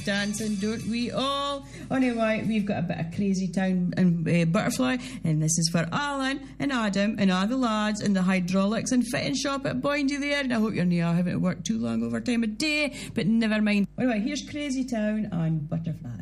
Dancing, don't we all? Anyway, we've got a bit of Crazy Town and Butterfly, and this is for Alan and Adam and all the lads in the hydraulics and fitting shop at Boindy there, and I hope you're not having to work too long over time of day, but never mind. Anyway, here's Crazy Town and Butterfly.